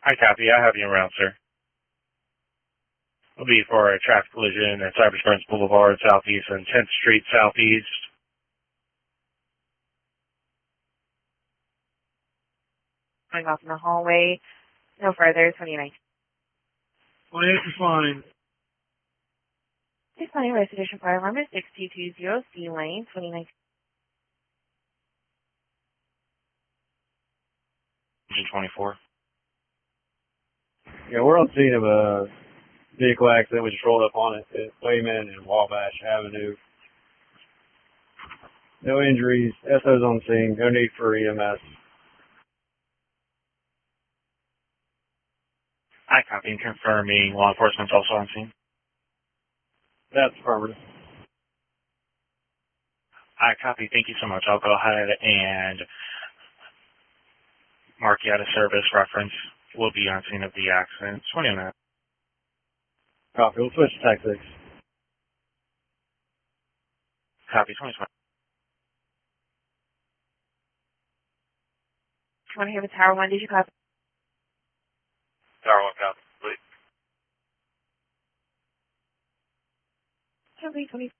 Hi, copy. I have you around, sir. It'll be for a traffic collision at Cyber Springs Boulevard Southeast and 10th Street Southeast. Going off in the hallway. No further, 29. 28 is fine. 620 Restitution Fire Alarm is 6220 C Lane, 29. 24. Yeah, we're on scene of a vehicle accident. We just rolled up on it at Wayman and Wabash Avenue. No injuries. SO's on scene. No need for EMS. I copy and confirming law enforcement's also on scene. That's affirmative. I copy. Thank you so much. I'll go ahead and mark you out of service reference. Will be on scene of the accident. 20 minutes. Copy. We'll switch to Tech 6. Copy. 20. 20 here with Tower 1. Did you copy? Tower 1, copy. Please. Copy, 20.